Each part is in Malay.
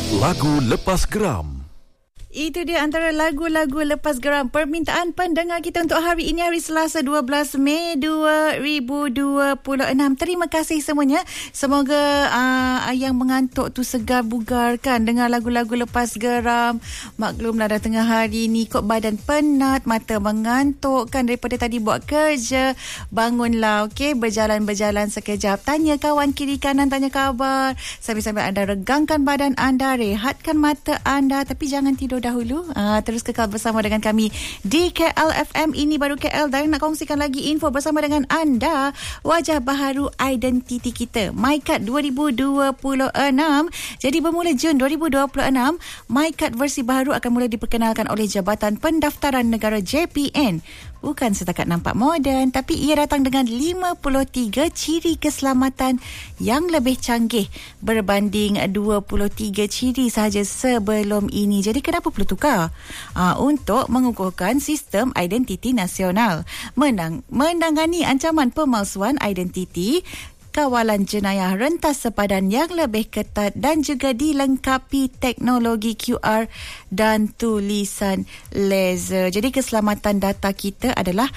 Lagu Lepas Geram. Itu dia antara lagu-lagu lepas geram permintaan pendengar kita untuk hari ini, hari Selasa 12 Mei 2026. Terima kasih semuanya. Semoga yang mengantuk tu segar bugar kan dengar lagu-lagu lepas geram. Maklumlah dah tengah hari ni kok badan penat, mata mengantuk kan daripada tadi buat kerja. Bangunlah, okey, berjalan-berjalan sekejap. Tanya kawan kiri kanan, tanya khabar. Sambil-sambil anda regangkan badan anda, rehatkan mata anda, tapi jangan tidur dahulu. Terus kekal bersama dengan kami di KLFM. Ini baru KL dan nak kongsikan lagi info bersama dengan anda. Wajah baharu identiti kita, MyKad 2026. Jadi bermula Jun 2026, MyKad versi baharu akan mula diperkenalkan oleh Jabatan Pendaftaran Negara JPN. Bukan setakat nampak moden, tapi ia datang dengan 53 ciri keselamatan yang lebih canggih berbanding 23 ciri sahaja sebelum ini. Jadi kenapa perlu tukar? Untuk mengukuhkan sistem identiti nasional, menangani ancaman pemalsuan identiti, kawalan jenayah rentas sepadan yang lebih ketat dan juga dilengkapi teknologi QR dan tulisan laser. Jadi keselamatan data kita adalah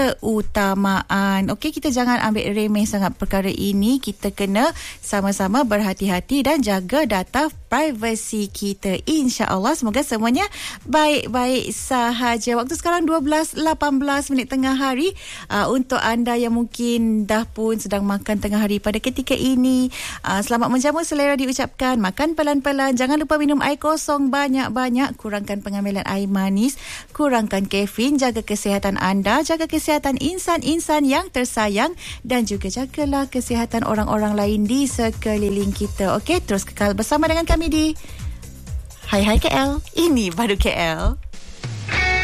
keutamaan. Okey, kita jangan ambil remeh sangat perkara ini. Kita kena sama-sama berhati-hati dan jaga data privasi kita. InsyaAllah semoga semuanya baik-baik sahaja. Waktu sekarang 12.18 tengah hari. Untuk anda yang mungkin dah pun sedang makan tengah hari pada ketika ini, selamat menjamu selera diucapkan. Makan pelan-pelan. Jangan lupa minum air kosong banyak-banyak. Kurangkan pengambilan air manis. Kurangkan kafein. Jaga kesihatan anda. Jaga kesihatan insan-insan yang tersayang dan juga jagalah kesihatan orang-orang lain di sekeliling kita. Okey, terus kekal bersama dengan kami di Hai KL. Ini baru KL.